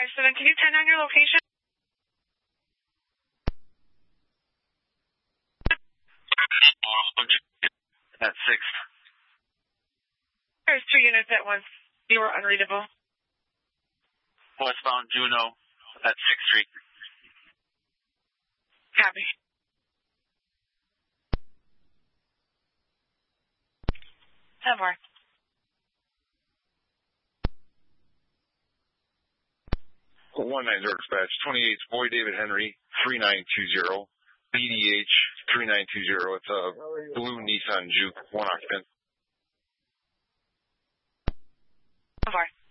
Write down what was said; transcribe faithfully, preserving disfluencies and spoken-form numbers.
five seven, can you ten on your location? At six. There's two units at once. You were unreadable. Westbound Juno at sixth Street. Copy. ten more. one nine zero dispatch, twenty-eight Boy David Henry, three nine two zero, B D H three nine two zero. It's a blue Nissan Juke, one occupant. ten more.